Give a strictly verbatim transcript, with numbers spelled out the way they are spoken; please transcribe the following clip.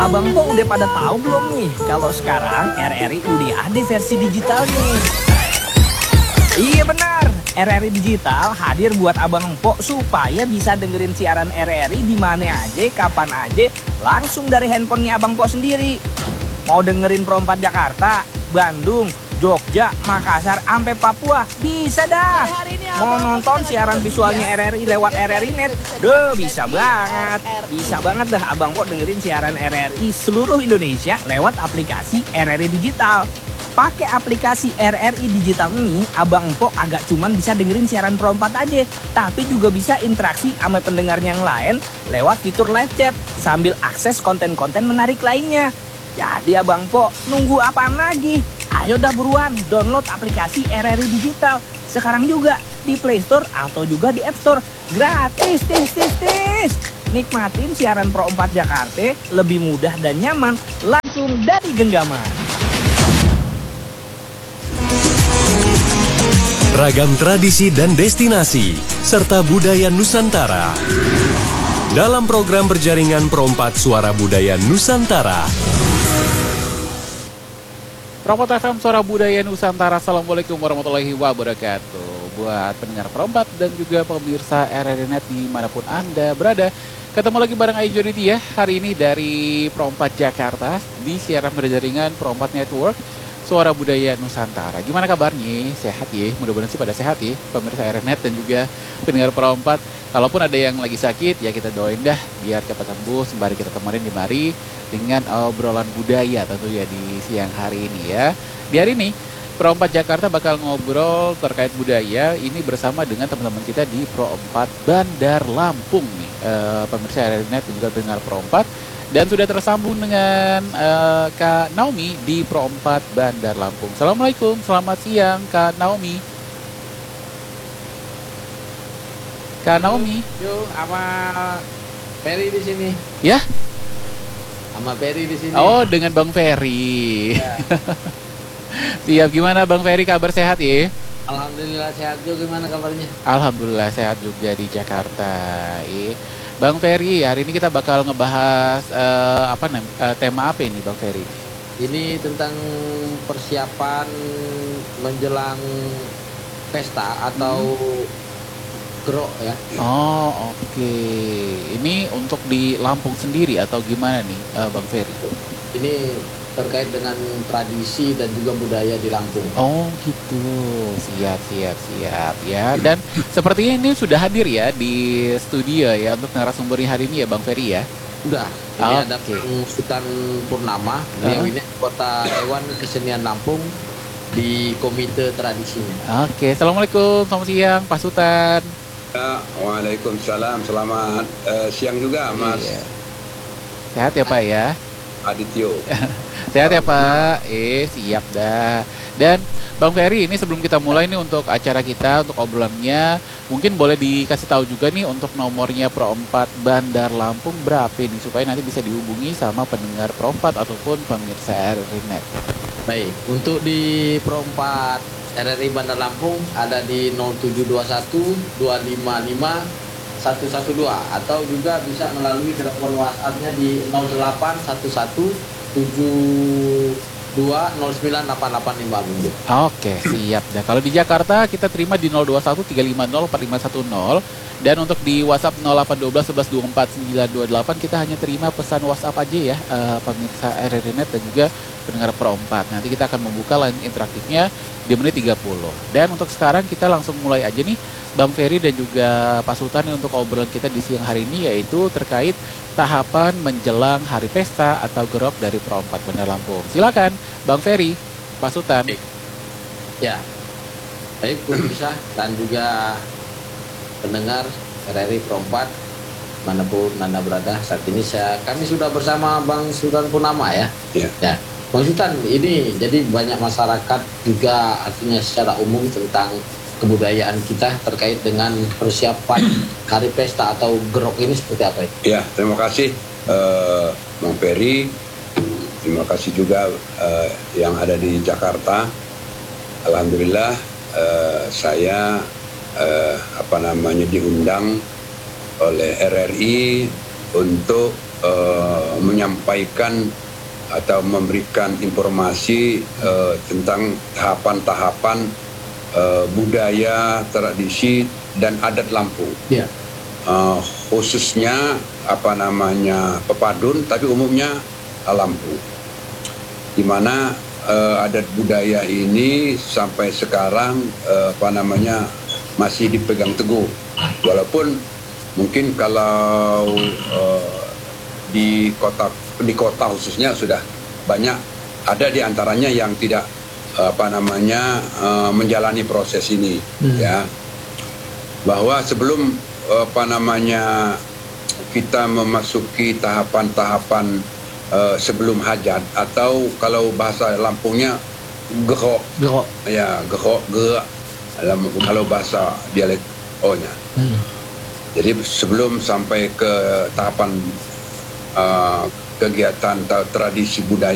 Abang Po udah pada tahu belum nih kalau sekarang R R I udah ada versi digital nih. Iya benar, R R I Digital hadir buat Abang Po supaya bisa dengerin siaran R R I di mana aja, kapan aja, langsung dari handphonenya Abang Po sendiri. Mau dengerin Pro empat Jakarta, Bandung, Jogja, Makassar, sampai Papua, bisa dah. Mau nonton siaran visualnya R R I lewat R R I Net, deh bisa banget. Bisa banget dah Abang Po dengerin siaran R R I seluruh Indonesia lewat aplikasi R R I Digital. Pakai aplikasi R R I Digital ini, Abang Po agak cuman bisa dengerin siaran Pro empat aja, tapi juga bisa interaksi sama pendengarnya yang lain lewat fitur live chat sambil akses konten-konten menarik lainnya. Jadi Abang Po, nunggu apaan lagi? Ayo dah buruan download aplikasi R R I Digital sekarang juga di Play Store atau juga di App Store. Gratis, tis, tis, tis. Nikmatin siaran Pro empat Jakarta lebih mudah dan nyaman langsung dari genggaman. Ragam tradisi dan destinasi serta budaya Nusantara dalam program berjaringan Pro empat Suara Budaya Nusantara. Pro empat F M Suara Budaya Nusantara. Assalamualaikum warahmatullahi wabarakatuh. Buat pendengar Pro empat dan juga pemirsa R R I Net dimanapun Anda berada, ketemu lagi bareng Ayu Jonity ya. Hari ini dari Pro empat Jakarta di siaran berjaringan Pro empat Network Suara Budaya Nusantara. Gimana kabarnya? Sehat ya? Mudah-mudahan sih pada sehat ya pemirsa R R I Net dan juga pendengar Pro empat. Kalaupun ada yang lagi sakit ya kita doain dah biar cepat sembuh sembari kita kemarin di mari dengan obrolan budaya tentu ya di siang hari ini ya. Di hari ini Pro empat Jakarta bakal ngobrol terkait budaya ini bersama dengan teman-teman kita di Pro empat Bandar Lampung nih. E, pemirsa R R I Net dan juga pendengar Pro empat. Dan sudah tersambung dengan uh, Kak Naomi di Pro empat Bandar Lampung. Assalamualaikum, selamat siang Kak Naomi. Kak Naomi. Yo, sama Ferry di sini. Ya? Sama Ferry di sini. Oh, dengan Bang Ferry. Ya. Siap, gimana Bang Ferry, kabar sehat ya? Alhamdulillah sehat juga, gimana kabarnya? Alhamdulillah sehat juga di Jakarta. Ya. Bang Ferry, hari ini kita bakal ngebahas uh, apa nih uh, tema apa ini Bang Ferry? Ini tentang persiapan menjelang pesta atau hmm. grok ya. Oh oke, okay. Ini untuk di Lampung sendiri atau gimana nih uh, Bang Ferry? Ini terkait dengan tradisi dan juga budaya di Lampung. Oh gitu, siap siap siap ya. Dan sepertinya ini sudah hadir ya di studio ya untuk narasumber hari ini ya Bang Ferry ya. Udah, ini oh, ada okay. Sultan Purnama, beliau uh. ini anggota Dewan Kesenian Lampung di Komite Tradisinya. Oke, okay. Assalamualaikum, selamat siang Pak Sultan. Ya, waalaikumsalam, selamat uh, siang juga Mas. Iya. Sehat ya Pak ya. Adityo. Sehat ya Pak, eh siap dah. Dan Bang Ferry, ini sebelum kita mulai nih untuk acara kita, untuk obrolannya, mungkin boleh dikasih tahu juga nih untuk nomornya Pro empat Bandar Lampung berapa nih, supaya nanti bisa dihubungi sama pendengar Pro empat ataupun pemirsa R R I Net. Baik, untuk di Pro empat R R I Bandar Lampung ada di nol tujuh dua satu dua lima lima satu satu dua atau juga bisa melalui telepon WhatsApp-nya di nol delapan satu satu tujuh dua nol sembilan delapan delapan lima. Oke, siap dah. Kalau di Jakarta kita terima di nol dua satu tiga lima nol empat lima satu nol dan untuk di WhatsApp nol delapan satu dua satu satu dua empat sembilan dua delapan kita hanya terima pesan WhatsApp aja ya uh, pemirsa R R I Net dan juga pendengar Pro empat. Nanti kita akan membuka line interaktifnya di menit tiga puluh. Dan untuk sekarang kita langsung mulai aja nih Bang Ferry dan juga Pak Sultan untuk obrolan kita di siang hari ini yaitu terkait tahapan menjelang hari pesta atau gerok dari Pro empat Bandar Lampung. Silakan Bang Ferry, Pak Sultan. Ya, baik pemirsa dan juga pendengar R R I Pro empat manapun Anda berada saat ini saya kami sudah bersama Bang Sultan Purnama ya. Ya. Ya. Bang Sultan, ini jadi banyak masyarakat juga artinya secara umum tentang kebudayaan kita terkait dengan persiapan hari pesta atau gerok ini seperti apa itu? Ya, terima kasih uh, Bang Ferry. Terima kasih juga uh, yang ada di Jakarta. Alhamdulillah uh, saya uh, apa namanya diundang oleh R R I untuk uh, menyampaikan atau memberikan informasi uh, tentang tahapan-tahapan uh, budaya, tradisi dan adat Lampung. Ya. Uh, khususnya apa namanya pepadun, tapi umumnya uh, Lampung. Di mana uh, adat budaya ini sampai sekarang uh, apa namanya masih dipegang teguh. Walaupun mungkin kalau uh, di kota di kota khususnya sudah banyak, ada di antaranya yang tidak apa namanya uh, menjalani proses ini, hmm. ya, bahwa sebelum apa namanya kita memasuki tahapan-tahapan uh, sebelum hajat, atau kalau bahasa Lampungnya gerok, Gerok. ya gerok gerak kalau bahasa dialek O-nya. Hmm. Jadi sebelum sampai ke tahapan Uh, kegiatan tradisi budaya